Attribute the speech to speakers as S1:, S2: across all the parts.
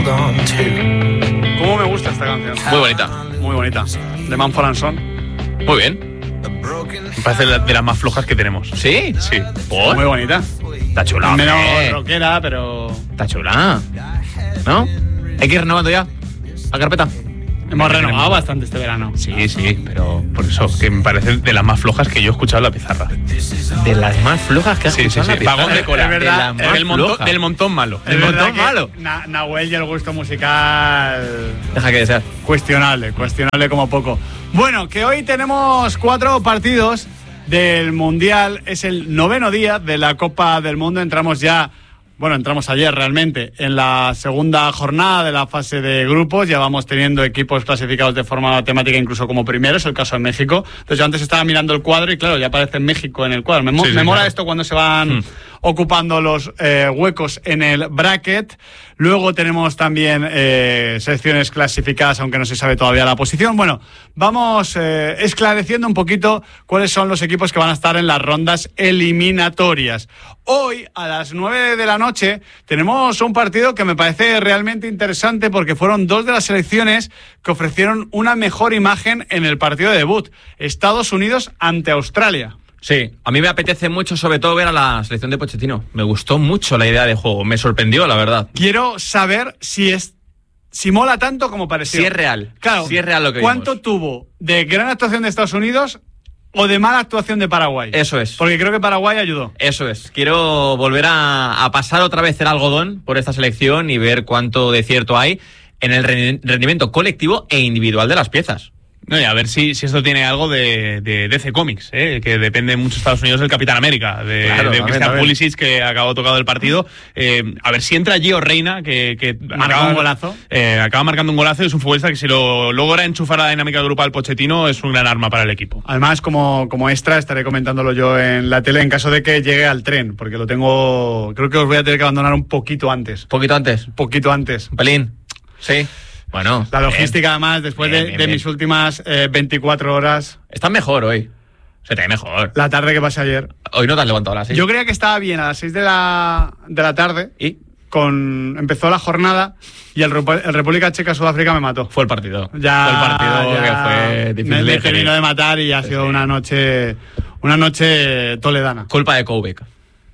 S1: ¿Cómo me gusta esta canción?
S2: Muy bonita.
S1: Muy bonita. De Mumford & Sons.
S2: Muy bien.
S3: Me parece de las más flojas que tenemos.
S2: ¿Sí?
S3: Sí.
S2: ¿Por?
S1: Muy bonita.
S2: Está chula.
S1: Menos
S2: hombre.
S1: rockera, pero...
S2: Está chula. ¿No? Hay que ir renovando ya la carpeta.
S1: Hemos renovado bastante este verano.
S3: Sí, pero por eso, que me parece de las más flojas que yo he escuchado en la pizarra.
S2: De las más flojas que has
S3: Sí.
S2: escuchado en la pizarra.
S3: Vagón de cola.
S1: Es verdad,
S2: De las más flojas.
S3: Del montón malo.
S1: Es
S2: El
S1: verdad
S2: montón
S1: que
S2: malo.
S1: Nahuel y el gusto musical...
S2: Deja que desear.
S1: Cuestionable como poco. Bueno, que hoy tenemos 4 partidos del Mundial. Es el 9º día de la Copa del Mundo. Entramos ayer realmente en la segunda jornada de la fase de grupos. Ya vamos teniendo equipos clasificados de forma matemática incluso como primeros, el caso de México. Entonces yo antes estaba mirando el cuadro y claro, ya aparece México en el cuadro. Me mola
S3: claro.
S1: esto cuando se van ocupando los huecos en el bracket. Luego tenemos también selecciones clasificadas, aunque no se sabe todavía la posición. Bueno, vamos esclareciendo un poquito cuáles son los equipos que van a estar en las rondas eliminatorias. Hoy, a las 9 de la noche, tenemos un partido que me parece realmente interesante porque fueron 2 de las selecciones que ofrecieron una mejor imagen en el partido de debut. Estados Unidos ante Australia.
S2: Sí, a mí me apetece mucho, sobre todo, ver a la selección de Pochettino. Me gustó mucho la idea de juego, me sorprendió, la verdad.
S1: Quiero saber si mola tanto como pareció.
S2: Si es real.
S1: Claro,
S2: si es real lo que
S1: ¿cuánto
S2: vimos.
S1: tuvo de gran actuación de Estados Unidos o de mala actuación de Paraguay?
S2: Eso es.
S1: Porque creo que Paraguay ayudó.
S2: Eso es. Quiero volver a pasar otra vez el algodón por esta selección y ver cuánto de cierto hay en el rendimiento colectivo e individual de las piezas.
S3: No, y a ver si esto tiene algo de DC Comics, que depende mucho Estados Unidos del Capitán América, de Christian Pulisic, que acabó tocado el partido. A ver si entra Gio Reina, que
S1: marca un golazo.
S3: Acaba marcando un golazo y es un futbolista que si lo logra enchufar a la dinámica grupal Pochettino es un gran arma para el equipo.
S1: Además, como extra, estaré comentándolo yo en la tele en caso de que llegue al tren, porque lo tengo... Creo que os voy a tener que abandonar un poquito antes.
S2: ¿Poquito antes?
S1: Poquito antes.
S2: ¿Un pelín? Sí. Bueno.
S1: La logística, además, después de mis últimas 24 horas...
S2: Estás mejor hoy. Se te ve mejor.
S1: La tarde que pasé ayer.
S2: Hoy no te has levantado a las 6.
S1: Yo creía que estaba bien a las 6 de la tarde.
S2: ¿Y?
S1: Empezó la jornada y el República Checa-Sudáfrica me mató.
S2: Fue el partido.
S1: Ya,
S2: fue el partido que fue difícil
S1: me
S2: de
S1: terminó de matar y ha sido una noche toledana.
S2: Culpa de Koubek.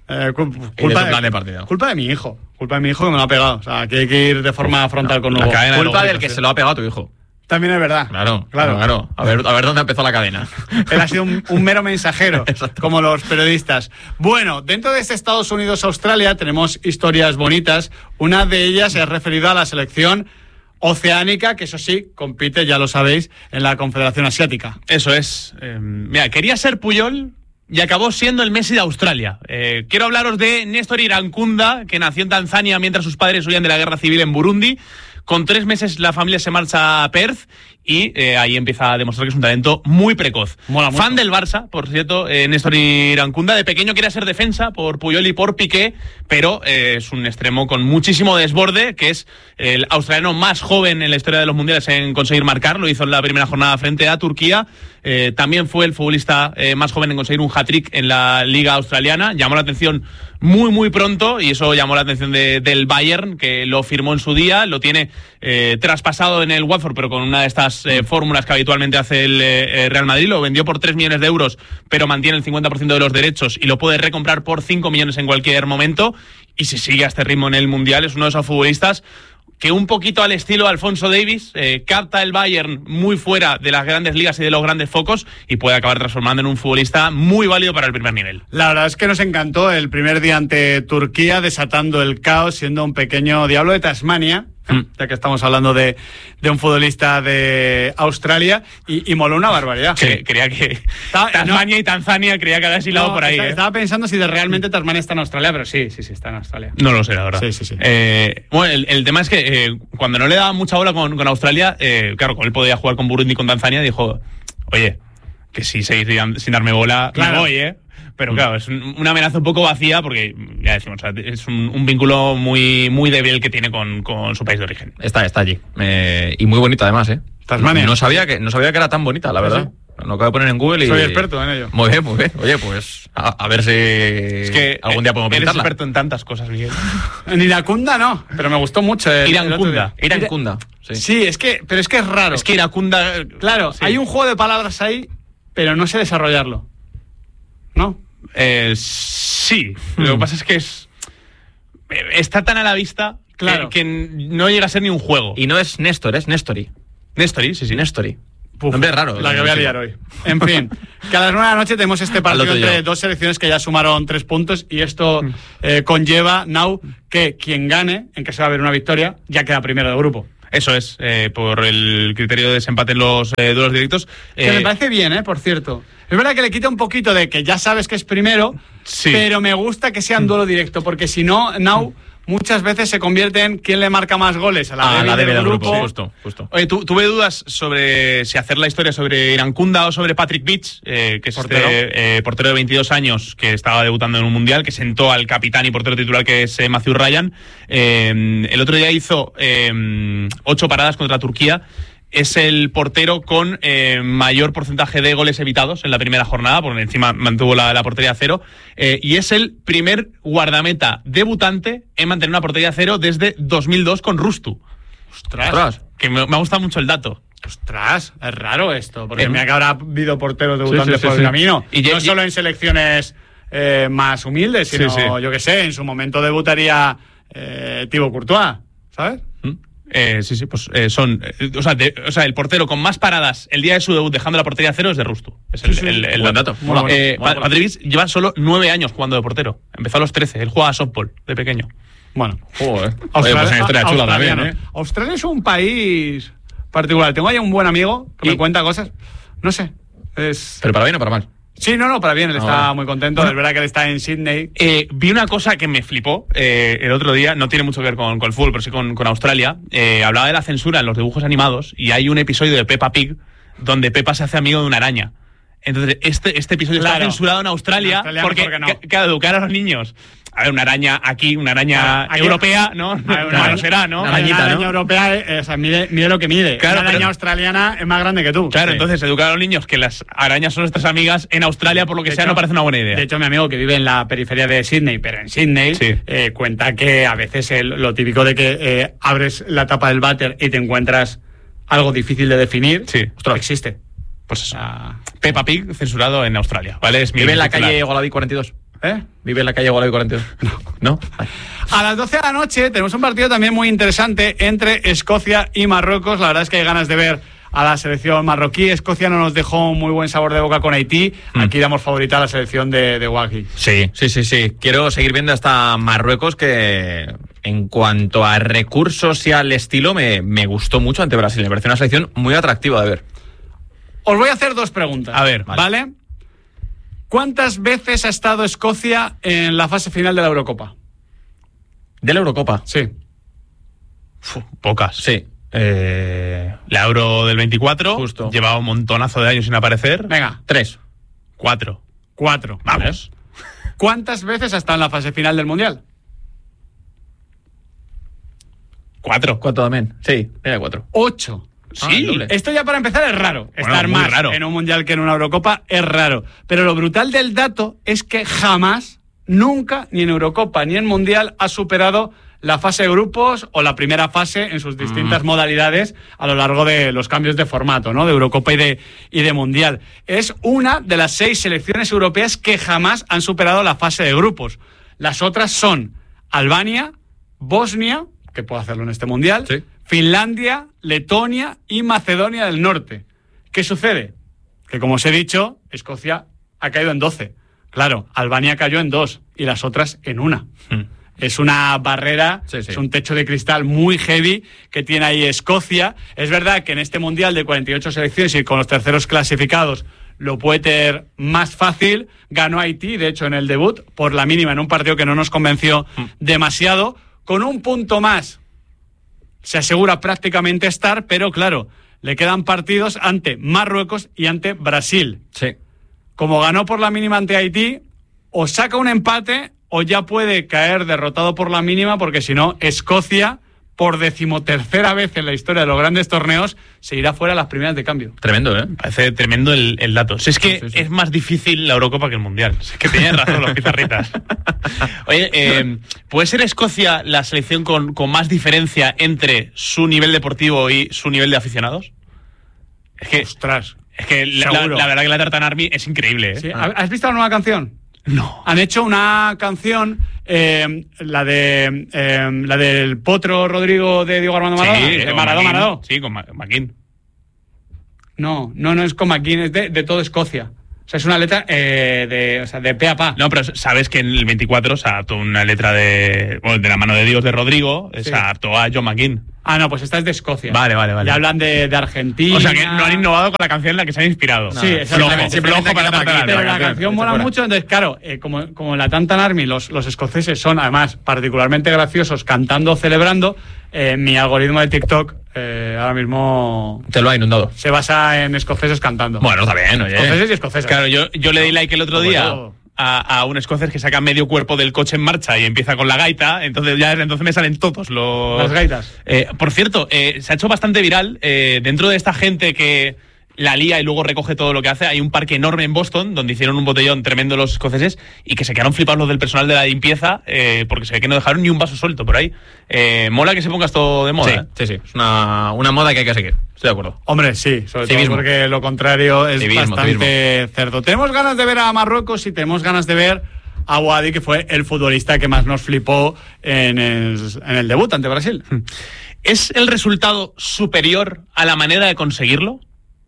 S1: Culpa
S2: de partido.
S1: Culpa de mi hijo. Culpa de mi hijo que me lo ha pegado. O sea, que hay que ir de forma frontal con Hugo.
S2: Culpa del que se lo ha pegado a tu hijo.
S1: También es verdad.
S2: Claro. A ver dónde empezó la cadena.
S1: Él ha sido un mero mensajero, como los periodistas. Bueno, dentro de este Estados Unidos-Australia tenemos historias bonitas. Una de ellas es referida a la selección oceánica, que eso sí, compite, ya lo sabéis, en la Confederación Asiática.
S3: Eso es. Mira, quería ser Puyol y acabó siendo el Messi de Australia. Quiero hablaros de Néstor Irankunda, que nació en Tanzania mientras sus padres huían de la guerra civil en Burundi. Con 3 meses la familia se marcha a Perth y ahí empieza a demostrar que es un talento muy precoz.
S1: Mola mucho.
S3: Fan del Barça, por cierto, Néstor Irankunda. De pequeño quería ser defensa por Puyol y por Piqué, pero es un extremo con muchísimo desborde, que es el australiano más joven en la historia de los mundiales en conseguir marcar. Lo hizo en la primera jornada frente a Turquía. También fue el futbolista más joven en conseguir un hat-trick en la Liga Australiana. Llamó la atención muy pronto y eso llamó la atención del Bayern, que lo firmó en su día. Lo tiene traspasado en el Watford, pero con una de estas fórmulas que habitualmente hace el Real Madrid. Lo vendió por 3 millones de euros, pero mantiene el 50% de los derechos y lo puede recomprar por 5 millones en cualquier momento. Y si sigue a este ritmo en el Mundial, es uno de esos futbolistas que un poquito al estilo Alphonso Davies capta el Bayern muy fuera de las grandes ligas y de los grandes focos y puede acabar transformando en un futbolista muy válido para el primer nivel.
S1: La verdad es que nos encantó el primer día ante Turquía, desatando el caos, siendo un pequeño diablo de Tasmania, ya que estamos hablando de un futbolista de Australia, y moló una barbaridad.
S3: Creía que Tasmania y Tanzania creía que había silado por ahí.
S1: Estaba pensando si realmente Tasmania está en Australia, pero sí, está en Australia.
S3: No lo sé, la verdad.
S1: Sí.
S3: Bueno, el tema es que cuando no le daba mucha bola con Australia, claro, como él podía jugar con Burundi y con Tanzania, dijo, oye, que si seguís sin darme bola,
S1: claro,
S3: me voy, Pero claro, es una amenaza un poco vacía porque, ya decimos, o sea, es un vínculo muy débil que tiene con su país de origen.
S2: Está allí. Y muy bonito además,
S1: Tasmania.
S2: No sabía que era tan bonita, la verdad. Lo acabo de poner en Google y...
S1: Soy experto en ello.
S2: Muy bien, muy bien. Oye, pues a ver si
S3: Es que
S2: algún día podemos
S3: eres
S2: pintarla.
S3: experto en tantas cosas, Miguel.
S1: En Iracunda no, pero me gustó mucho.
S3: Iracunda.
S2: Iracunda. Sí.
S1: Sí, pero es que es raro.
S3: Es que Iracunda...
S1: Claro,
S3: sí.
S1: hay un juego de palabras ahí, pero no sé desarrollarlo. ¿No?
S3: Sí. Lo que pasa es que está tan a la vista
S1: Claro.
S3: que no llega a ser ni un juego.
S2: Y no es Néstor, es Nestori.
S3: Nestori, sí.
S2: Nestori.
S1: Puf,
S2: Nombre raro.
S1: La que voy a liar hoy. En fin, que a las 9 de la noche tenemos este partido
S2: tuyo.
S1: entre dos selecciones que ya sumaron 3 puntos y esto conlleva, Nau, que quien gane, en que se va a haber una victoria, ya queda primero de grupo.
S3: Eso es, por el criterio de desempate en los duelos directos.
S1: Que me parece bien, por cierto. Es verdad que le quita un poquito de que ya sabes que es primero,
S3: Sí.
S1: pero me gusta que sea en duelo directo, porque si no, Nau muchas veces se convierte en quién le marca más goles a la débil del grupo.
S2: Justo.
S3: Oye, tuve dudas sobre si hacer la historia sobre Iracunda o sobre Patrick Beach, que es
S1: Portero.
S3: este portero de 22 años que estaba debutando en un mundial, que sentó al capitán y portero titular que es Matthew Ryan. El otro día hizo 8 paradas contra Turquía. Es el portero con mayor porcentaje de goles evitados en la primera jornada, porque encima mantuvo la portería a 0. Y es el primer guardameta debutante en mantener una portería a 0 desde 2002 con Rustu.
S2: Ostras.
S3: Que me ha gustado mucho el dato.
S1: Ostras, es raro esto, porque mira que habrá habido porteros debutantes
S3: sí,
S1: por
S3: sí.
S1: el camino.
S3: Y
S1: no
S3: ye-
S1: solo en selecciones más humildes, sino,
S3: Sí, sí.
S1: yo que sé, en su momento debutaría Thibaut Courtois, ¿sabes?
S3: Sí, pues son. O sea, el portero con más paradas el día de su debut dejando la portería a 0 es de Rustu. Es el
S2: Buen dato.
S3: Mola.
S2: Mola.
S3: Patrick Beach lleva solo 9 años jugando de portero. Empezó a los 13. Él jugaba a softball de pequeño.
S1: Bueno,
S2: Joder. Oye, pues una historia chula también, ¿eh?
S1: Australia es un país particular. Tengo ahí un buen amigo que me cuenta cosas. No sé.
S2: Pero para bien o para mal.
S1: Sí, no, para bien. Él está
S2: vale.
S1: muy contento. Es verdad que él está en Sydney.
S3: Vi una cosa que me flipó el otro día, no tiene mucho que ver con el fútbol, pero sí con Australia. Hablaba de la censura en los dibujos animados y hay un episodio de Peppa Pig donde Peppa se hace amigo de una araña. Entonces, este episodio está
S1: Claro.
S3: censurado en Australia, porque claro, educar a los niños. A ver, una araña aquí, una araña
S1: Aquí-
S3: europea, ¿no? No será, ¿no?
S2: Una
S1: Una
S2: arañita,
S1: araña
S2: ¿no?
S1: europea, o sea, mide lo que mide.
S3: Claro,
S1: Una araña
S3: pero-
S1: australiana es más grande que tú.
S3: Claro,
S1: Sí.
S3: entonces educar a los niños que las arañas son nuestras amigas en Australia, por lo que
S1: De
S3: sea,
S1: hecho-
S3: no parece una buena idea.
S1: De hecho, mi amigo que vive en la periferia de Sydney, pero en Sydney,
S3: Sí.
S1: cuenta que a veces lo típico de que abres la tapa del váter y te encuentras algo difícil de definir,
S3: Sí.
S1: existe.
S3: Pues eso.
S1: Ah,
S3: Peppa Pig censurado en Australia, ¿vale? Es mi
S2: ¿Vive en la
S3: titular.
S2: calle Golabi 42?
S1: ¿eh?
S2: ¿Vive en la calle Golabi 42? ¿No? Vale.
S1: A las 12 de la noche tenemos un partido también muy interesante entre Escocia y Marruecos. La verdad es que hay ganas de ver a la selección marroquí. Escocia no nos dejó un muy buen sabor de boca con Haití. Aquí damos favorita a la selección de Waghi.
S2: Sí. Quiero seguir viendo hasta Marruecos, que en cuanto a recursos y al estilo me gustó mucho ante Brasil. Me parece una selección muy atractiva de ver.
S1: Os voy a hacer 2 preguntas.
S3: A ver,
S1: ¿vale? ¿Cuántas veces ha estado Escocia en la fase final de la Eurocopa?
S2: ¿De la Eurocopa?
S1: Sí.
S3: Pocas.
S2: Sí.
S3: La Euro del 24
S2: Justo.
S3: llevaba un montonazo de años sin aparecer.
S1: Venga,
S2: 3.
S3: 4.
S1: 4.
S3: Vamos.
S1: ¿Cuántas veces ha estado en la fase final del Mundial?
S3: 4.
S2: 4 también. Sí, era 4.
S1: 8.
S3: Sí.
S2: doble.
S1: Esto ya para empezar es raro. Estar
S3: muy
S1: más
S3: raro.
S1: en un Mundial que en una Eurocopa es raro. Pero lo brutal del dato es que jamás, nunca, ni en Eurocopa ni en Mundial, ha superado la fase de grupos o la primera fase en sus distintas modalidades a lo largo de los cambios de formato, ¿no? De Eurocopa y de Mundial. Es una de las 6 selecciones europeas que jamás han superado la fase de grupos. Las otras son Albania, Bosnia, que puede hacerlo en este Mundial,
S2: Sí.
S1: Finlandia, Letonia y Macedonia del Norte. ¿Qué sucede? Que, como os he dicho, Escocia ha caído en 12. Claro, Albania cayó en 2 y las otras en 1. Es una barrera,
S2: Sí.
S1: es un techo de cristal muy heavy que tiene ahí Escocia. Es verdad que en este Mundial de 48 selecciones y con los terceros clasificados lo puede tener más fácil. Ganó Haití, de hecho, en el debut, por la mínima, en un partido que no nos convenció demasiado. Con un punto más se asegura prácticamente estar, pero claro, le quedan partidos ante Marruecos y ante Brasil.
S2: Sí.
S1: Como ganó por la mínima ante Haití, o saca un empate o ya puede caer derrotado por la mínima, porque si no, Escocia por 13ª vez en la historia de los grandes torneos, se irá fuera a las primeras de cambio.
S2: Tremendo, ¿eh?
S3: Parece tremendo el dato. Si es que
S2: Sí.
S3: es más difícil la Eurocopa que el Mundial. Es que tenían razón los pizarritas. Oye, ¿puede ser Escocia la selección con más diferencia entre su nivel deportivo y su nivel de aficionados?
S1: Ostras.
S3: Es que la verdad que la Tartan Army es increíble, ¿eh?
S1: ¿Sí? ¿Has visto la nueva canción?
S3: No.
S1: Han hecho una canción, la del Potro Rodrigo de Diego Armando Maradona, de
S3: con
S1: Maradó.
S3: McKean. Sí, con McKean.
S1: No es con McKean, es de todo Escocia. O sea, es una letra de pe a pa.
S3: No, pero sabes que en el 24 se adaptó una letra de la mano de Dios de Rodrigo,
S1: Sí.
S3: se adaptó a John McKean.
S1: Ah, no, pues esta es de Escocia.
S3: Vale.
S1: Y hablan de Argentina.
S3: O sea que no han innovado con la canción en la que se han inspirado.
S1: Sí, exactamente.
S3: Flojo para
S2: Pero
S3: Tartan
S1: Pero
S3: Army.
S1: la canción mola mucho, entonces claro, como en la Tantan Army los escoceses son además particularmente graciosos cantando, celebrando, mi algoritmo de TikTok ahora mismo
S2: Te lo ha inundado.
S1: se basa en escoceses cantando.
S2: Bueno, está bien, oye.
S1: Escoceses y escocesas.
S3: Claro, yo le di like el otro
S1: Como
S3: día
S1: todo.
S3: a un escocés que saca medio cuerpo del coche en marcha y empieza con la gaita, entonces ya desde entonces me salen todos los...
S1: Las gaitas.
S3: Por cierto, se ha hecho bastante viral, dentro de esta gente que la lía y luego recoge todo lo que hace, hay un parque enorme en Boston donde hicieron un botellón tremendo los escoceses y que se quedaron flipados los del personal de la limpieza porque se ve que no dejaron ni un vaso suelto por ahí. Mola que se ponga esto de moda.
S2: Sí. Es una moda que hay que seguir. Estoy de acuerdo.
S1: Hombre, sí, sobre
S2: Civismo.
S1: todo porque lo contrario es
S2: Civismo.
S1: bastante cerdo. Tenemos ganas de ver a Marruecos y tenemos ganas de ver a Boadi, que fue el futbolista que más nos flipó en el debut ante Brasil.
S3: ¿Es el resultado superior a la manera de conseguirlo?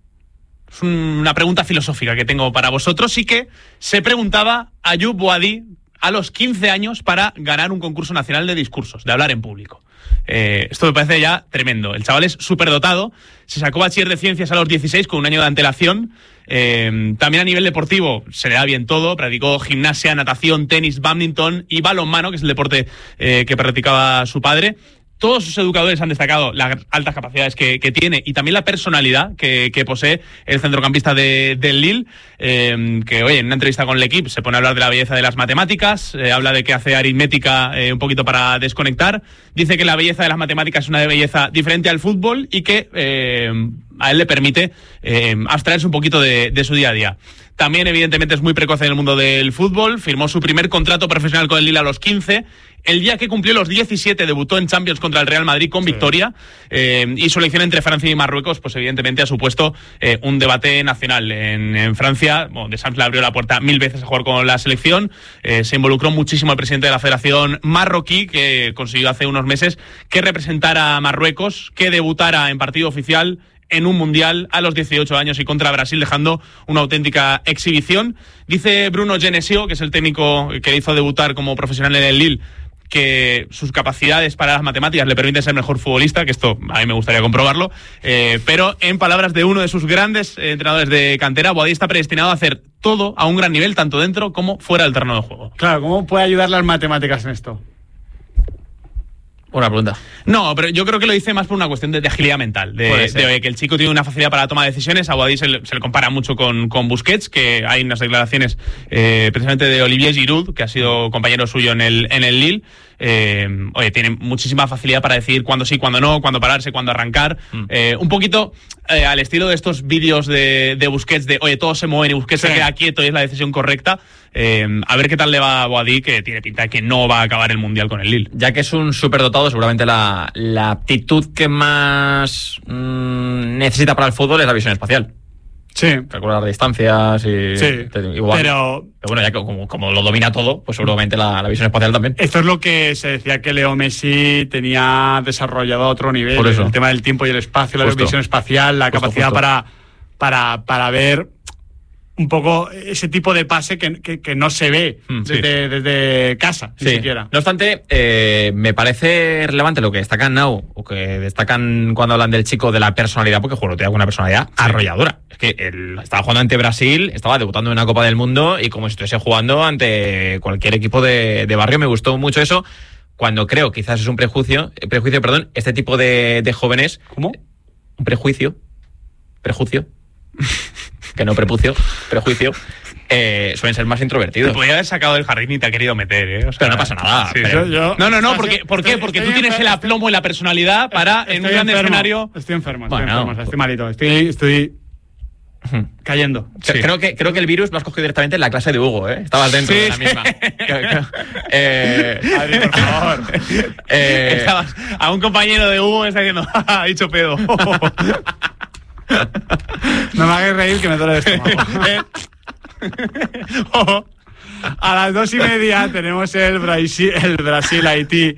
S3: Es una pregunta filosófica que tengo para vosotros y que se preguntaba Ayoub Boadi a los 15 años para ganar un concurso nacional de discursos, de hablar en público. Esto me parece ya tremendo. El chaval es súper dotado, se sacó bachiller de ciencias a los 16 con un año de antelación. También a nivel deportivo se le da bien todo, practicó gimnasia, natación, tenis, bádminton y balonmano, que es el deporte que practicaba su padre. Todos sus educadores han destacado las altas capacidades que tiene y también la personalidad que posee el centrocampista del Lille, que oye, en una entrevista con l'Equipe se pone a hablar de la belleza de las matemáticas, habla de que hace aritmética un poquito para desconectar, dice que la belleza de las matemáticas es una belleza diferente al fútbol y que a él le permite abstraerse un poquito de su día a día. También, evidentemente, es muy precoz en el mundo del fútbol. Firmó su primer contrato profesional con el Lille a los 15. El día que cumplió los 17 debutó en Champions contra el Real Madrid con victoria. Y su elección entre Francia y Marruecos, pues evidentemente ha supuesto un debate nacional. En Francia, bueno, Deschamps le abrió la puerta 1000 veces a jugar con la selección. Se involucró muchísimo el presidente de la Federación marroquí, que consiguió hace unos meses que representara a Marruecos, que debutara en partido oficial en un mundial a los 18 años y contra Brasil, dejando una auténtica exhibición. Dice Bruno Genesio, que es el técnico que le hizo debutar como profesional en el Lille, que sus capacidades para las matemáticas le permiten ser mejor futbolista, que esto a mí me gustaría comprobarlo, pero en palabras de uno de sus grandes entrenadores de cantera, Boadi está predestinado a hacer todo a un gran nivel, tanto dentro como fuera del terreno de juego.
S1: Claro, ¿cómo puede ayudar las matemáticas en esto?
S2: Buena pregunta.
S3: No, pero yo creo que lo dice más por una cuestión de agilidad mental, de que el chico tiene una facilidad para la toma de decisiones. A Boadi se le compara mucho con Busquets, que hay unas declaraciones precisamente de Olivier Giroud, que ha sido compañero suyo en el Lille. Oye, tiene muchísima facilidad para decidir cuándo sí, cuándo no, cuándo pararse, cuándo arrancar. Un poquito al estilo de estos vídeos de Busquets, de oye, todos se mueven y Busquets se queda quieto y es la decisión correcta. A ver qué tal le va a Boadi, que tiene pinta de que no va a acabar el Mundial con el Lille.
S2: Ya que es un superdotado, seguramente la aptitud que más necesita para el fútbol es la visión espacial.
S1: Sí.
S2: Calcular distancias y...
S1: Sí,
S2: igual.
S1: pero
S2: bueno, ya que como lo domina todo, pues seguramente la visión espacial también.
S1: esto es lo que se decía que Leo Messi tenía desarrollado a otro nivel.
S2: Por eso.
S1: El tema del tiempo y el espacio, la
S2: Justo.
S1: visión espacial, la capacidad para ver un poco ese tipo de pase que no se ve desde casa, ni siquiera.
S2: No obstante, me parece relevante lo que destacan Now, o que destacan cuando hablan del chico, de la personalidad, porque juego, tiene una personalidad arrolladora. Es que él estaba jugando ante Brasil, estaba debutando en una Copa del Mundo y como si estuviese jugando ante cualquier equipo de barrio. Me gustó mucho eso, cuando creo, quizás es un prejuicio, este tipo de jóvenes...
S1: ¿Cómo?
S2: Un prejuicio, que no prepucio, prejuicio, suelen ser más introvertidos.
S3: Te podía haber sacado del jardín y te ha querido meter, O sea,
S2: pero no pasa nada.
S3: Sí,
S2: pero...
S3: No, ¿por qué? Porque tú tienes el aplomo y la personalidad para en un gran escenario.
S1: Estoy enfermo, estoy malito, estoy cayendo.
S2: Sí. Creo que el virus lo has cogido directamente en la clase de Hugo, ¿eh? Estabas dentro de la misma.
S1: Adri, por favor.
S3: Estabas a un compañero de Hugo está diciendo, ha dicho pedo.
S1: No me hagas reír que me duele el estómago. A las 2:30 tenemos el Brasil-Haití.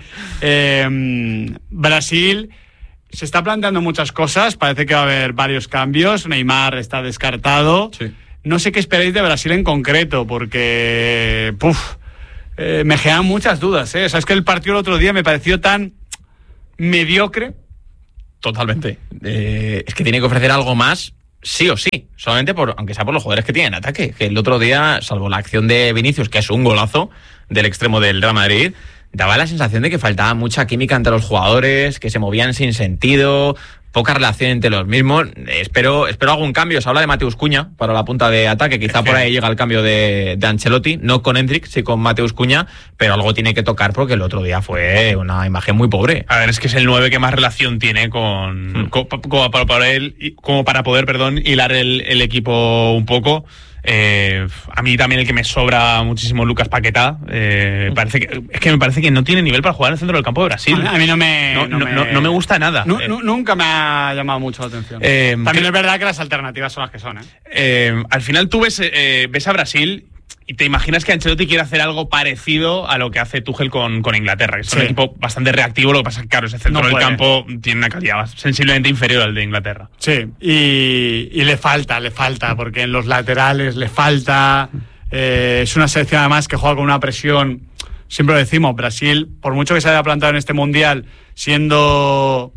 S1: Brasil se está planteando muchas cosas. Parece que va a haber varios cambios. Neymar está descartado. Sí. No sé qué esperáis de Brasil en concreto, porque me generan muchas dudas. O sea, es que el partido el otro día me pareció tan mediocre.
S2: Totalmente. Es que tiene que ofrecer algo más, sí o sí. Solamente aunque sea por los jugadores que tienen ataque. Que el otro día, salvo la acción de Vinicius, que es un golazo del extremo del Real Madrid, daba la sensación de que faltaba mucha química entre los jugadores, que se movían sin sentido, poca relación entre los mismos. Espero algún cambio. Se habla de Mateus Cunha para la punta de ataque. Quizá por ahí llega el cambio de Ancelotti, no con Hendrik, sí con Mateus Cunha, pero algo tiene que tocar porque el otro día fue una imagen muy pobre.
S3: A ver, es que es el 9 que más relación tiene como para poder hilar el equipo un poco. A mí también el que me sobra muchísimo, Lucas Paquetá. Me parece que no tiene nivel para jugar en el centro del campo de Brasil.
S1: A mí no me
S3: gusta nada.
S1: Nunca me ha llamado mucho la atención. También es verdad que las alternativas son las que son.
S3: Al final tú ves a Brasil y te imaginas que Ancelotti quiere hacer algo parecido a lo que hace Tuchel con Inglaterra, que es un equipo bastante reactivo. Lo que pasa es que, claro, ese centro del campo tiene una calidad sensiblemente inferior al de Inglaterra.
S1: Sí, y le falta, porque en los laterales le falta. Es una selección además que juega con una presión. Siempre lo decimos, Brasil, por mucho que se haya plantado en este Mundial siendo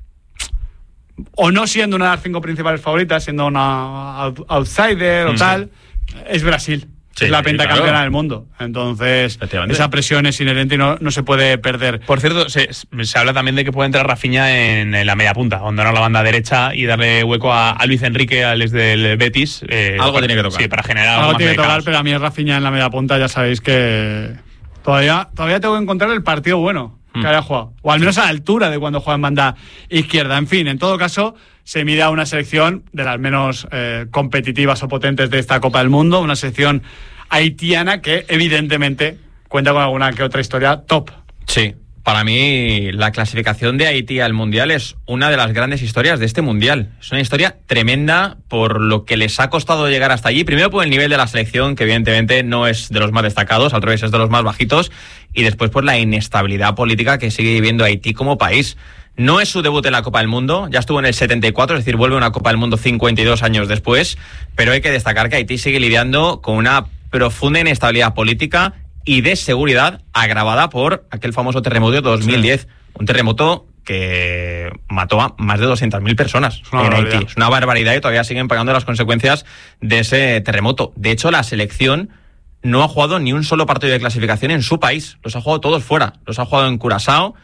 S1: o no siendo una de las 5 principales favoritas, siendo una outsider o tal, es Brasil. Sí, es la pentacampeona del mundo. Entonces, esa presión es inherente y no se puede perder.
S3: Por cierto, se habla también de que puede entrar Rafinha en la media punta, abandonar la banda derecha y darle hueco a Luis Enrique, al ex del Betis.
S2: Algo tiene que tocar.
S3: Sí, para generar
S1: algo tiene que tocar, pero a mí Rafinha en la media punta ya sabéis que todavía tengo que encontrar el partido bueno que haya jugado. O al menos a la altura de cuando juega en banda izquierda. En fin, en todo caso, se mira una selección de las menos competitivas o potentes de esta Copa del Mundo, una selección haitiana que evidentemente cuenta con alguna que otra historia top.
S2: Sí, para mí la clasificación de Haití al Mundial es una de las grandes historias de este Mundial. Es una historia tremenda por lo que les ha costado llegar hasta allí. Primero por el nivel de la selección, que evidentemente no es de los más destacados, al revés, es de los más bajitos. Y después por la inestabilidad política que sigue viviendo Haití como país. No es su debut en la Copa del Mundo, ya estuvo en el 74, es decir, vuelve a una Copa del Mundo 52 años después, pero hay que destacar que Haití sigue lidiando con una profunda inestabilidad política y de seguridad agravada por aquel famoso terremoto de 2010, sí. Un terremoto que mató a más de 200.000 personas en Haití. Es una barbaridad y todavía siguen pagando las consecuencias de ese terremoto. De hecho, la selección no ha jugado ni un solo partido de clasificación en su país, los ha jugado todos fuera, los ha jugado en Curazao.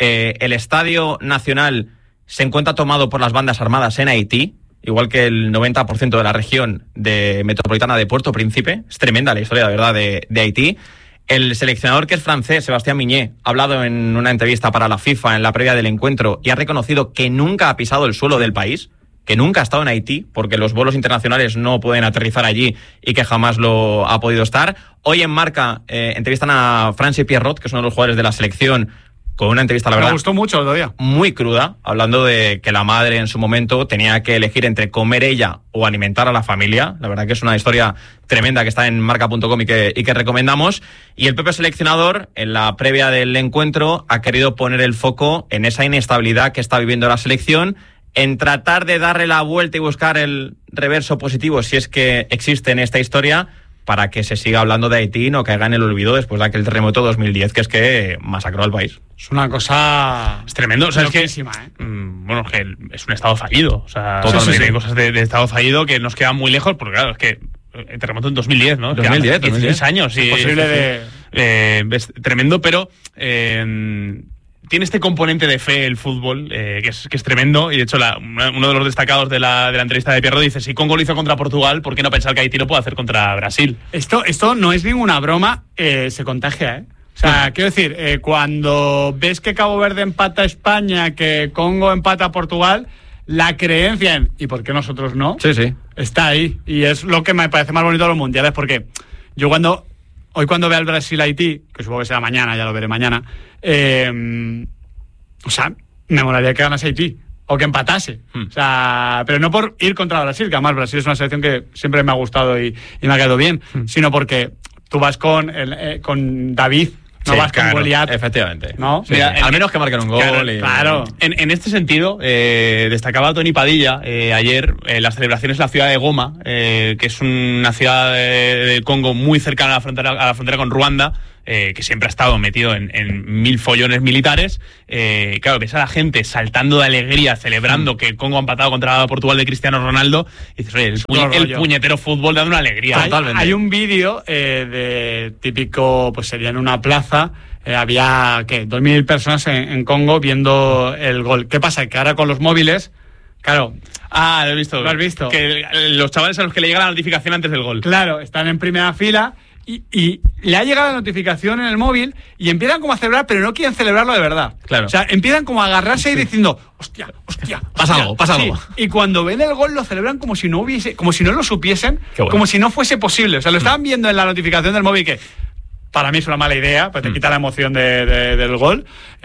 S2: El Estadio Nacional se encuentra tomado por las bandas armadas en Haití, igual que el 90% de la región metropolitana de Puerto Príncipe. Es tremenda la historia, de verdad, de Haití. El seleccionador, que es francés, Sébastien Migné, ha hablado en una entrevista para la FIFA en la previa del encuentro y ha reconocido que nunca ha pisado el suelo del país, que nunca ha estado en Haití, porque los vuelos internacionales no pueden aterrizar allí y que jamás lo ha podido estar. Hoy en Marca entrevistan a Francis Pierrot, que es uno de los jugadores de la selección, con una entrevista, la verdad,
S1: me gustó mucho todavía,
S2: muy cruda, hablando de que la madre en su momento tenía que elegir entre comer ella o alimentar a la familia. La verdad que es una historia tremenda que está en marca.com y que recomendamos. Y el propio seleccionador, en la previa del encuentro, ha querido poner el foco en esa inestabilidad que está viviendo la selección, en tratar de darle la vuelta y buscar el reverso positivo, si es que existe en esta historia, para que se siga hablando de Haití y no caiga en el olvido después de aquel terremoto 2010, que es que masacró al país.
S1: Es una cosa...
S3: Es tremendo. O sea, es que es que es un estado fallido. O sea, totalmente. Hay cosas de estado fallido que nos quedan muy lejos, porque claro, es que el terremoto en 2010, ¿no?
S2: 2010.
S3: 16 años.
S1: Es posible
S3: es tremendo, pero... tiene este componente de fe el fútbol, que es tremendo, y de hecho uno de los destacados de la entrevista de Pierro dice, si Congo lo hizo contra Portugal, ¿por qué no pensar que Haití lo puede hacer contra Brasil?
S1: Esto no es ninguna broma, se contagia, O sea, quiero decir, cuando ves que Cabo Verde empata a España, que Congo empata a Portugal, la creencia en ¿y por qué nosotros no?
S2: Sí.
S1: Está ahí. Y es lo que me parece más bonito de los mundiales, porque yo hoy cuando vea el Brasil-Haití, que supongo que será mañana, ya lo veré mañana, o sea, me molaría que ganase Haití o que empatase. O sea, pero no por ir contra Brasil, que además Brasil es una selección que siempre me ha gustado y me ha quedado bien, sino porque tú vas con David, no vas con Goliat.
S2: Efectivamente.
S1: ¿No?
S2: Sí, mira, al menos que marquen un gol.
S1: Claro.
S3: En este sentido, destacaba Tony Padilla ayer las celebraciones en la ciudad de Goma, que es una ciudad del Congo muy cercana a la frontera con Ruanda, que siempre ha estado metido en mil follones militares. Claro, ves a la gente saltando de alegría, celebrando que el Congo ha empatado contra Portugal de Cristiano Ronaldo, y dices, oye, el puñetero fútbol dando una alegría.
S1: Totalmente. Hay un vídeo de típico, pues sería en una plaza, había, 2.000 personas en Congo viendo el gol. ¿Qué pasa? Que ahora con los móviles, claro...
S3: Ah, lo he visto.
S1: ¿Lo has visto?
S3: Que los chavales a los que le llega la notificación antes del gol.
S1: Claro, están en primera fila... Y le ha llegado la notificación en el móvil y empiezan como a celebrar, pero no quieren celebrarlo de verdad.
S2: Claro.
S1: O sea, empiezan como a agarrarse y diciendo, hostia.
S2: Pasa algo.
S1: Y cuando ven el gol lo celebran como si no lo supiesen, como si no fuese posible. O sea, lo estaban viendo en la notificación del móvil, que para mí es una mala idea, pues te quita la emoción del gol.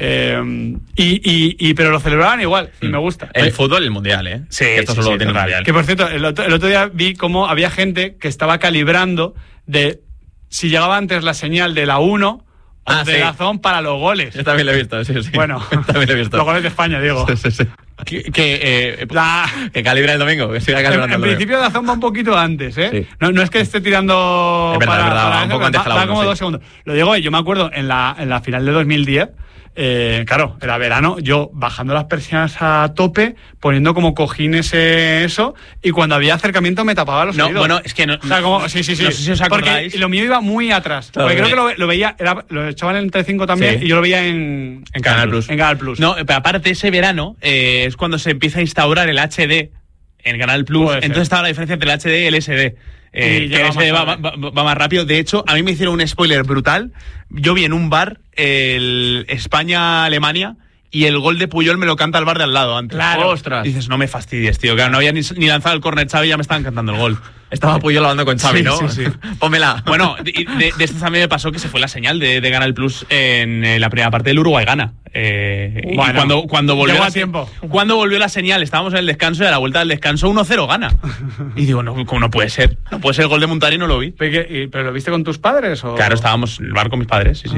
S1: Pero lo celebraban igual, y me gusta.
S2: El fútbol y el mundial,
S3: Sí,
S2: esto solo tiene el mundial.
S1: Que por cierto, el otro día vi cómo había gente que estaba calibrando de si llegaba antes la señal de la 1 o de la zona para los goles.
S2: Yo también lo he visto, sí.
S1: Bueno,
S2: también lo he visto.
S1: Los goles de España, digo.
S2: Sí. Que calibra el domingo, que siga calibrando.
S1: En principio la zona va un poquito antes,
S2: Sí.
S1: No es que esté tirando...
S2: Es verdad, va un poco antes que la 1.
S1: Va como 2 segundos. Lo digo, yo me acuerdo en la final de 2010... claro, era verano, yo bajando las persianas a tope, poniendo como cojines eso, y cuando había acercamiento me tapaba los oídos.
S3: Bueno, es que no.
S1: O sea, como, sí.
S3: No sé si os acordáis.
S1: Porque lo mío iba muy atrás.
S2: Claro,
S1: porque creo que lo veía, lo echaban en el Telecinco también, y yo lo veía en
S2: Canal Plus.
S1: En Canal Plus.
S3: No, pero aparte ese verano es cuando se empieza a instaurar el HD en Canal Plus. Entonces estaba la diferencia entre el HD y el SD. Que el SD va más rápido. De hecho, a mí me hicieron un spoiler brutal. Yo vi en un bar el España-Alemania y el gol de Puyol me lo canta el bar de al lado antes.
S1: Claro.
S2: Ostras.
S3: Dices, no me fastidies, tío. Claro, no había ni lanzado el córner Xavi y ya me estaban cantando el gol.
S2: Estaba Puyol hablando con Xavi, ¿no?
S3: Sí.
S2: Pónmela.
S3: Bueno, de esto también me pasó que se fue la señal de Canal Plus en la primera parte del Uruguay-Gana.
S1: Bueno,
S3: y cuando volvió
S1: a tiempo.
S3: Cuando volvió la señal, estábamos en el descanso y a la vuelta del descanso 1-0 gana. Y digo, no, ¿cómo no puede ser? No puede ser el gol de Montari, no lo vi.
S1: ¿Pero lo viste con tus padres? ¿O?
S3: Claro, estábamos en el bar con mis padres, sí.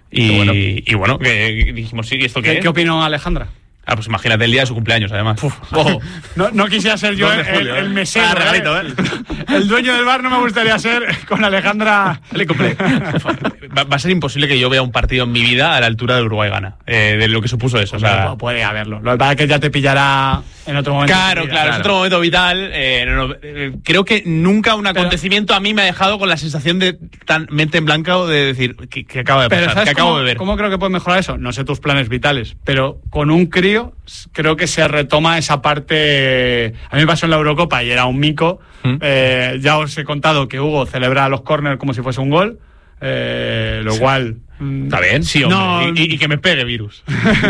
S3: Y bueno, que dijimos, sí, ¿esto qué es?
S1: ¿Qué opinó Alejandra?
S3: Ah, pues imagínate el día de su cumpleaños, además.
S1: No quisiera ser yo el mesero.
S2: Regalito,
S1: El dueño del bar no me gustaría ser con Alejandra.
S3: Va a ser imposible que yo vea un partido en mi vida a la altura del Uruguay-Gana. De lo que supuso eso. O sea,
S1: puede haberlo. Lo que pasa es que ya te pillará en otro momento.
S3: Claro, es otro momento vital. Creo que nunca un acontecimiento a mí me ha dejado con la sensación de tan mente en blanco de decir que acaba de pasar, que acabo de ver.
S1: ¿Cómo creo que puede mejorar eso? No sé tus planes vitales, pero con un crío creo que se retoma esa parte. A mí me pasó en la Eurocopa y era un mico. Ya os he contado que Hugo celebra los córner como si fuese un gol, lo cual...
S2: ¿Está bien?
S3: Sí, hombre. Y que me pegue virus.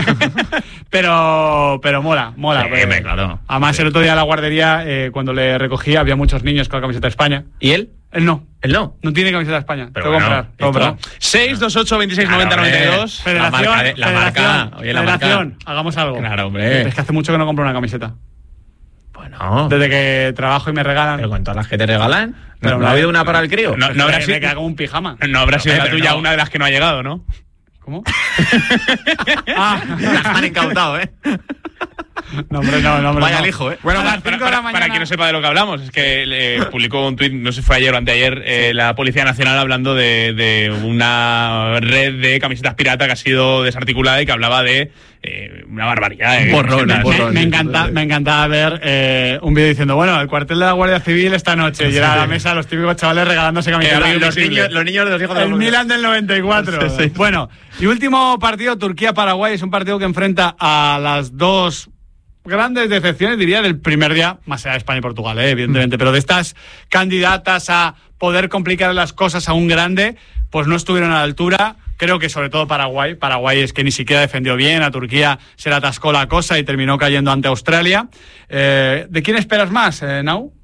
S1: pero mola.
S2: Sí, claro.
S1: Además, el otro día en la guardería, cuando le recogí, había muchos niños con la camiseta de España.
S2: ¿Y él?
S1: Él no.
S2: ¿Él no?
S1: No tiene camiseta de España.
S2: Pero
S1: tengo que comprar.
S3: 628 26 90 92.
S1: Federación,
S2: la marca. Oye, la marca.
S1: Hagamos algo.
S2: Claro, hombre.
S1: Es que hace mucho que no compro una camiseta.
S2: Bueno.
S1: Desde que trabajo y me regalan.
S2: Pero con todas las que te regalan.
S1: Pero
S2: ¿No ha habido una para el crío?
S3: No habrá
S1: me
S3: sido
S1: queda como un pijama.
S3: No habrá sido la tuya
S2: no.
S3: una de las que no ha llegado, ¿no?
S1: ¿Cómo?
S2: Las han incautado,
S1: No, hombre, no.
S2: Vaya al hijo,
S3: Bueno,
S1: A las 5 de la
S3: para
S1: mañana.
S3: quien no sepa de lo que hablamos, es que publicó un tuit, no sé si fue ayer o anteayer, la Policía Nacional hablando de una red de camisetas pirata que ha sido desarticulada y que hablaba de una barbaridad.
S1: Me encantaba ver un vídeo diciendo, bueno, el cuartel de la Guardia Civil esta noche, y era a la mesa los típicos chavales regalándose camisetas.
S2: Los niños de los hijos de
S1: El Milan del 94.
S2: Sí.
S1: Bueno, y último partido, Turquía-Paraguay, es un partido que enfrenta a las dos grandes decepciones, diría, del primer día, más allá de España y Portugal, evidentemente, pero de estas candidatas a poder complicar las cosas a un grande, pues no estuvieron a la altura. Creo que sobre todo Paraguay es que ni siquiera defendió bien, a Turquía se le atascó la cosa y terminó cayendo ante Australia. ¿De quién esperas más, Nau?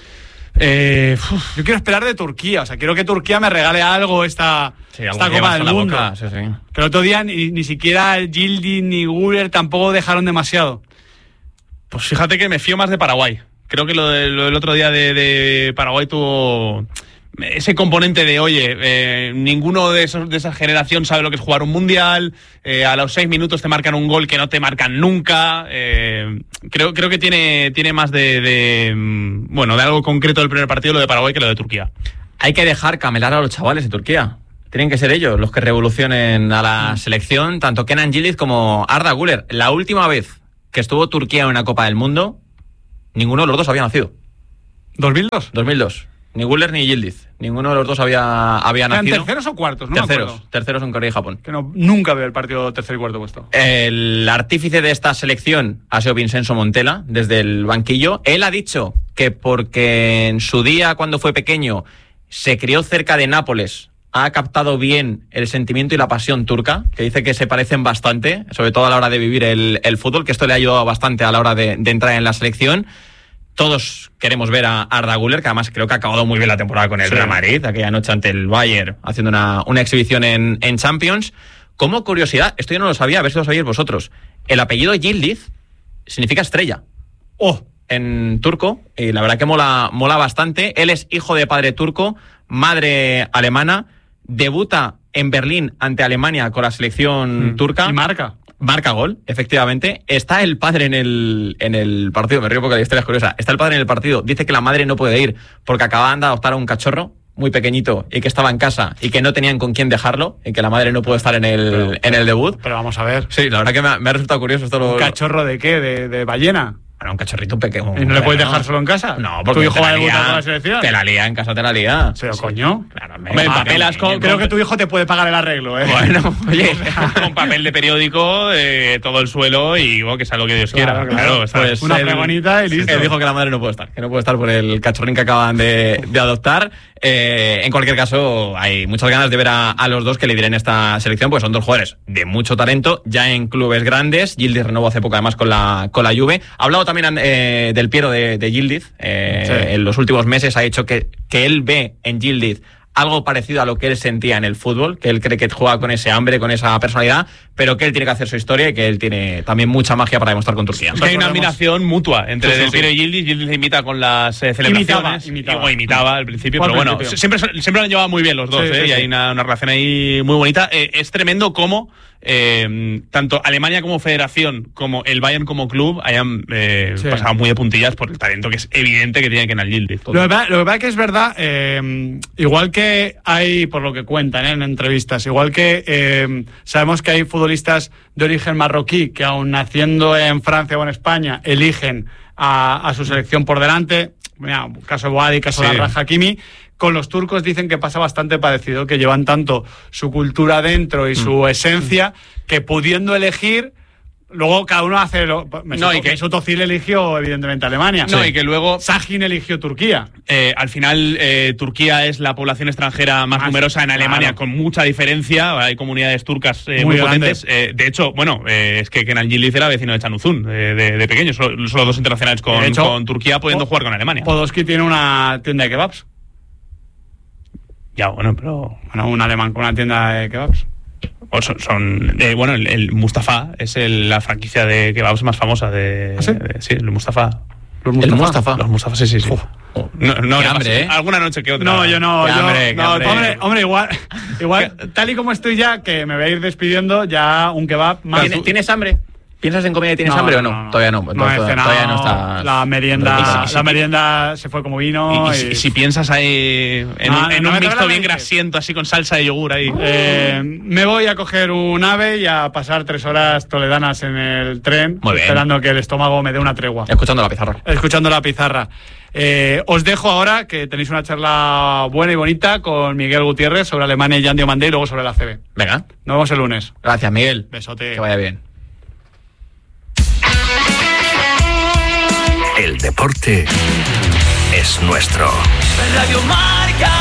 S1: Yo quiero esperar de Turquía, o sea, quiero que Turquía me regale algo esta Copa del Mundo.
S2: Boca, sí.
S1: Pero el otro día ni siquiera Yildiz ni Güler tampoco dejaron demasiado.
S3: Pues fíjate que me fío más de Paraguay. Creo que lo del otro día de Paraguay tuvo ese componente de, oye, ninguno de esa generación sabe lo que es jugar un mundial, a los 6 minutos te marcan un gol que no te marcan nunca. Creo que tiene más de algo concreto del primer partido lo de Paraguay que lo de Turquía.
S2: Hay que dejar camelar a los chavales de Turquía. Tienen que ser ellos los que revolucionen a la selección, tanto Kenan Yildiz como Arda Güler. La última vez que estuvo Turquía en una Copa del Mundo, ninguno de los dos había nacido.
S1: ¿2002?
S2: 2002. Ni Güler ni Yildiz. Ninguno de los dos había nacido.
S1: ¿Terceros o cuartos? No
S2: Terceros en Corea y Japón.
S1: Que nunca veo el partido tercero y cuarto puesto.
S2: El artífice de esta selección ha sido Vincenzo Montella, desde el banquillo. Él ha dicho que porque en su día, cuando fue pequeño, se crió cerca de Nápoles, ha captado bien el sentimiento y la pasión turca, que dice que se parecen bastante, sobre todo a la hora de vivir el fútbol, que esto le ha ayudado bastante a la hora de entrar en la selección. Todos queremos ver a Arda Güler, que además creo que ha acabado muy bien la temporada con el Real Madrid, aquella noche ante el Bayern, haciendo una exhibición en Champions. Como curiosidad, esto yo no lo sabía, a ver si lo sabíais vosotros, el apellido Yildiz significa estrella. En turco, y la verdad que mola bastante. Él es hijo de padre turco, madre alemana, debuta en Berlín ante Alemania con la selección turca.
S1: Y marca
S2: gol, efectivamente. Está el padre en el partido, me río porque la historia es curiosa. Está el padre en el partido, dice que la madre no puede ir porque acaban de adoptar a un cachorro muy pequeñito y que estaba en casa y que no tenían con quién dejarlo y que la madre no puede estar en el debut.
S1: Pero vamos a ver.
S2: Sí, la verdad que me ha resultado curioso esto.
S1: ¿Un cachorro de qué? ¿De ballena?
S2: Bueno, un cachorrito pequeño.
S1: ¿Y no le puedes dejar solo en casa?
S2: No, porque
S1: tu hijo va a debutar con la selección.
S2: Te la lía, en casa te la lía.
S1: Pero coño.
S2: Claro,
S1: creo que tu hijo te puede pagar el arreglo,
S2: Bueno, oye.
S3: Con papel de periódico, todo el suelo y que sea lo que Dios quiera.
S1: Claro, pues una pregonita y listo.
S2: Él dijo que la madre no puede estar, que no puede estar por el cachorrín que acaban de adoptar. En cualquier caso, hay muchas ganas de ver a los dos que lideren esta selección, porque son dos jugadores de mucho talento, ya en clubes grandes. Yildiz renovó hace poco además con la Juve. Ha hablado también del Piero de Yildiz. En los últimos meses ha dicho que él ve en Yildiz algo parecido a lo que él sentía en el fútbol, que él cree que juega con ese hambre, con esa personalidad, pero que él tiene que hacer su historia y que él tiene también mucha magia para demostrar con Turquía.
S3: Es que hay una admiración mutua entre Del Piero y Yildiz. Yildiz se imita con las celebraciones. Imitaba al principio, pero bueno, siempre lo han llevado muy bien los dos, y hay una relación ahí muy bonita. Es tremendo cómo tanto Alemania como federación como el Bayern como club hayan pasado muy de puntillas por el talento que es evidente que tiene Kenan Yildiz.
S1: Lo que pasa es que es verdad, igual que hay, por lo que cuentan en entrevistas, igual que sabemos que hay futbolistas de origen marroquí que aun naciendo en Francia o en España eligen a su selección por delante. Mira, caso de Boadi, caso de Achraf Hakimi. Con los turcos dicen que pasa bastante parecido, que llevan tanto su cultura dentro y su esencia, que pudiendo elegir, luego cada uno hace y que Mesut Özil eligió evidentemente Alemania.
S3: Y que luego
S1: Sahin eligió Turquía.
S3: Al final Turquía es la población extranjera más numerosa en Alemania, con mucha diferencia. Hay comunidades turcas muy potentes. De hecho, es que Kenan Yildiz era vecino de Can Uzun de pequeño. Solo dos internacionales con Turquía pudiendo jugar con Alemania.
S1: Podolski tiene una tienda de kebabs.
S3: Pero
S1: un alemán con una tienda de kebabs.
S3: El Mustafa es la franquicia de kebabs más famosa de...
S1: ¿Ah, sí?
S3: Sí, el Mustafa.
S2: Los Mustafa.
S3: Los Mustafa, sí.
S2: No, hambre,
S3: alguna noche que otra.
S1: No, yo no. Hombre, igual
S3: ¿Qué?
S1: tal y como estoy ya, que me voy a ir despidiendo, ya un kebab más.
S2: ¿Tienes hambre? ¿Piensas en comida y tienes hambre o no? Todavía no.
S1: No he cenado,
S2: todavía no está.
S1: La merienda se fue como vino.
S3: Y si piensas ahí en un mixto bien grasiento, así con salsa de yogur ahí.
S1: Me voy a coger un AVE y a pasar 3 horas toledanas en el tren, esperando que el estómago me dé una tregua.
S2: Escuchando la pizarra.
S1: Os dejo ahora que tenéis una charla buena y bonita con Miguel Gutiérrez sobre Alemania y Jan Diomandé y luego sobre la CB.
S2: Venga.
S1: Nos vemos el lunes.
S2: Gracias, Miguel.
S1: Besote.
S2: Que vaya bien.
S4: El deporte es nuestro.
S5: Radio Marca.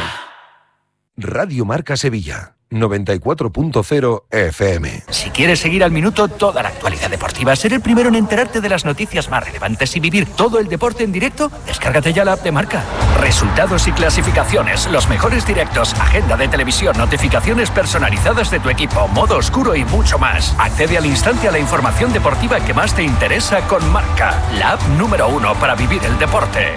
S4: Radio Marca Sevilla, 94.0 FM.
S5: Si quieres seguir al minuto toda la actualidad deportiva, ser el primero en enterarte de las noticias más relevantes y vivir todo el deporte en directo, descárgate ya la app de Marca. Resultados y clasificaciones, los mejores directos, agenda de televisión, notificaciones personalizadas de tu equipo, modo oscuro y mucho más. Accede al instante a la información deportiva que más te interesa con Marca, la app número 1 para vivir el deporte.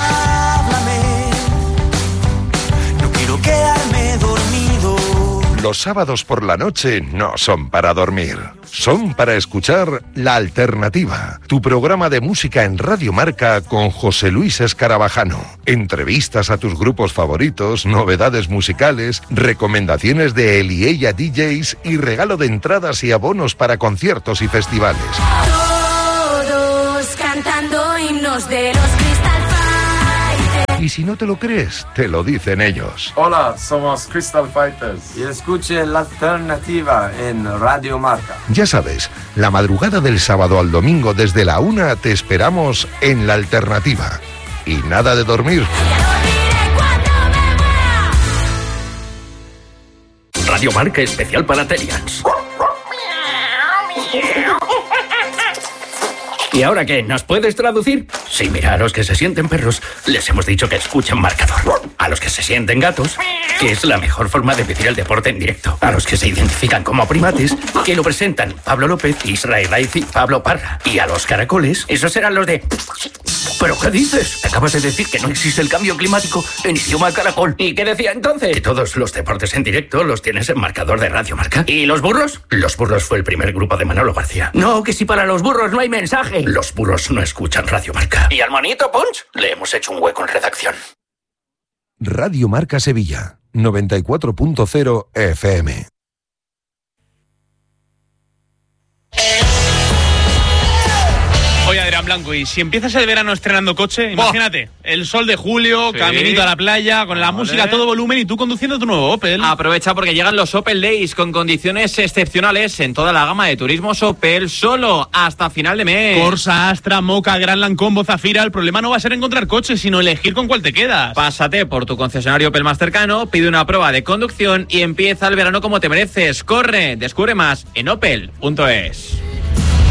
S6: No quiero quedarme dormido.
S4: Los sábados por la noche no son para dormir, son para escuchar La Alternativa, tu programa de música en Radio Marca con José Luis Escarabajano. Entrevistas a tus grupos favoritos, novedades musicales, recomendaciones de él y ella DJs y regalo de entradas y abonos para conciertos y festivales.
S7: Todos cantando himnos de los Crystal Fighters.
S4: Y si no te lo crees, te lo dicen ellos.
S8: Hola, somos Crystal Fighters y escuchen La Alternativa en Radio Marca.
S4: Ya sabes, la madrugada del sábado al domingo desde la 1 te esperamos en La Alternativa. Y nada de dormir.
S5: Radio Marca especial para Telians. ¿Y ahora qué? ¿Nos puedes traducir? Sí, mira, a los que se sienten perros les hemos dicho que escuchen Marcador. A los que se sienten gatos, que es la mejor forma de vivir el deporte en directo. A los que se identifican como primates, que lo presentan Pablo López, Israel Laiz y Pablo Parra. Y a los caracoles, esos serán los de... ¿Pero qué dices? Acabas de decir que no existe el cambio climático en idioma caracol. ¿Y qué decía entonces? Que todos los deportes en directo los tienes en Marcador de Radio Marca. ¿Y los burros? Los burros fue el primer grupo de Manolo García. No, que si para los burros no hay mensaje. Los burros no escuchan Radio Marca. ¿Y al monito Punch? Le hemos hecho un hueco en redacción.
S4: Radio Marca Sevilla, 94.0 FM.
S3: Oye, Adrián Blanco, y si empiezas el verano estrenando coche, imagínate, el sol de julio, sí, caminito a la playa, con la música a todo volumen y tú conduciendo tu nuevo Opel.
S2: Aprovecha porque llegan los Opel Days con condiciones excepcionales en toda la gama de turismos Opel, solo hasta final de mes.
S3: Corsa, Astra, Moka, Grandland, Combo, Zafira. El problema no va a ser encontrar coches, sino elegir con cuál te quedas.
S2: Pásate por tu concesionario Opel más cercano, pide una prueba de conducción y empieza el verano como te mereces. Corre, descubre más en opel.es.